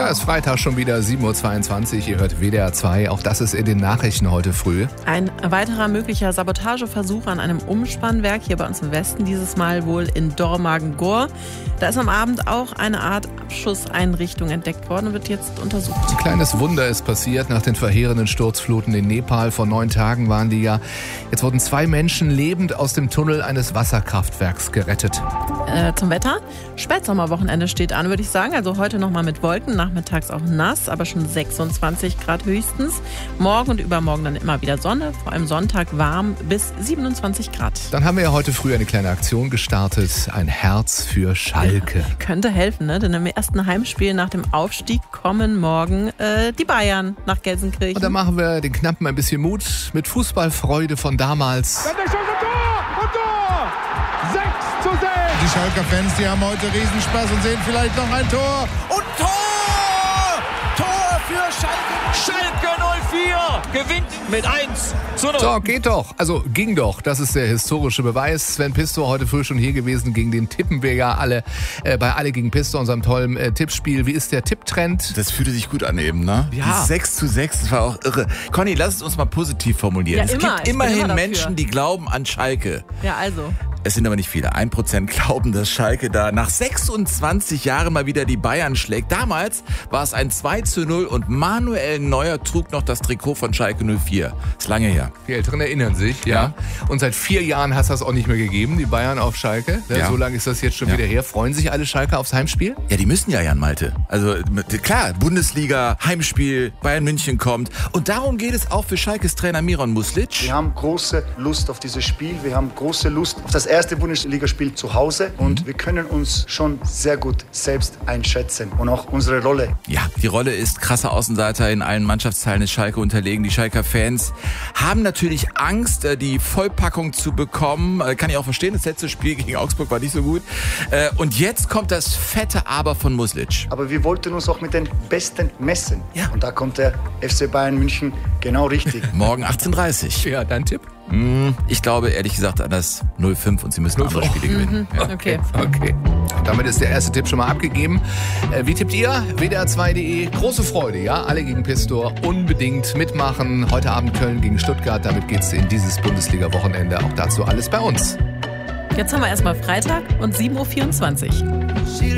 ist Freitag schon wieder 7.22 Uhr. Ihr hört WDR 2. Auch das ist in den Nachrichten heute früh. Ein weiterer möglicher Sabotageversuch an einem Umspannwerk hier bei uns im Westen. Dieses Mal wohl in Dormagen-Gur. Da ist am Abend auch eine Art Abschusseinrichtung entdeckt worden und wird jetzt untersucht. Ein kleines Wunder ist passiert nach den verheerenden Sturzfluten in Nepal. Vor 9 Tagen waren die ja. Jetzt wurden 2 Menschen lebend aus dem Tunnel eines Wasserkraftwerks gerettet. Zum Wetter. Spätsommerwochenende steht an, würde ich sagen. Also heute nochmal mit Wolken, nachmittags auch nass, aber schon 26 Grad höchstens. Morgen und übermorgen dann immer wieder Sonne, vor allem Sonntag warm bis 27 Grad. Dann haben wir ja heute früh eine kleine Aktion gestartet. Ein Herz für Schalke. Könnte helfen, ne? Denn im ersten Heimspiel nach dem Aufstieg kommen morgen die Bayern nach Gelsenkirchen. Und dann machen wir den Knappen ein bisschen Mut mit Fußballfreude von damals. Dann der Schuss und Tor! 6:6! Die Schalker Fans, die haben heute Riesenspaß und sehen vielleicht noch ein Tor. Und Tor! Tor für Schalke! Schalke 04 gewinnt mit 1:0. So, geht doch. Also ging doch. Das ist der historische Beweis. Sven Pistor heute früh schon hier gewesen. Gegen den tippen wir ja alle bei Alle gegen Pistor, unserem tollen Tippspiel. Wie ist der Tipptrend? Das fühlte sich gut an eben, ne? Ja. 6:6, das war auch irre. Conny, lass es uns mal positiv formulieren. Ja, es immer. gibt Ich bin immerhin immer dafür. Menschen, die glauben an Schalke. Ja, also. Es sind aber nicht viele. 1% glauben, dass Schalke da nach 26 Jahren mal wieder die Bayern schlägt. Damals war es ein 2:0 und Manuel Neuer trug noch das Trikot von Schalke 04. Ist lange her. Die Älteren erinnern sich, ja. Und seit 4 Jahren hast du das auch nicht mehr gegeben, die Bayern auf Schalke. Ja. So lange ist das jetzt schon wieder her. Freuen sich alle Schalke aufs Heimspiel? Ja, die müssen ja, Jan Malte. Also klar, Bundesliga, Heimspiel, Bayern München kommt. Und darum geht es auch für Schalkes Trainer Miron Muslic. Wir haben große Lust auf dieses Spiel. Wir haben große Lust auf das erste Bundesligaspiel zu Hause. Und wir können uns schon sehr gut selbst einschätzen. Und auch unsere Rolle. Ja, die Rolle ist krasser Außenseiter. In allen Mannschaftsteilen ist Schalke unterlegen. Die Schalker Fans haben natürlich Angst, die Vollpackung zu bekommen. Kann ich auch verstehen, das letzte Spiel gegen Augsburg war nicht so gut. Und jetzt kommt das fette Aber von Muslic. Aber wir wollten uns auch mit den Besten messen. Ja. Und da kommt der FC Bayern München genau richtig. Morgen 18:30 Ja, dein Tipp? Ich glaube, ehrlich gesagt, an das 0:5 und sie müssen andere Spiele gewinnen. Ja. Okay. Okay. Damit ist der erste Tipp schon mal abgegeben. Wie tippt ihr? WDR2.de. Große Freude, ja? Alle gegen Pistor. Unbedingt mitmachen. Heute Abend Köln gegen Stuttgart. Damit geht's in dieses Bundesliga-Wochenende. Auch dazu alles bei uns. Jetzt haben wir erstmal Freitag und 7:24 Uhr.